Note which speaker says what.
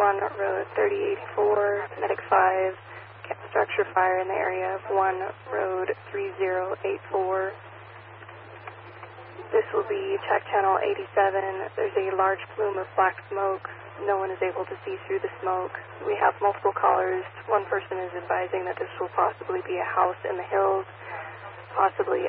Speaker 1: 1 Road 3084, Medic 5, structure fire in the area of 1 Road 3084. This will be check channel 87. There's a large plume of black smoke. No one is able to see through the smoke. We have multiple callers. One person is advising that this will possibly be a house in the hills, possibly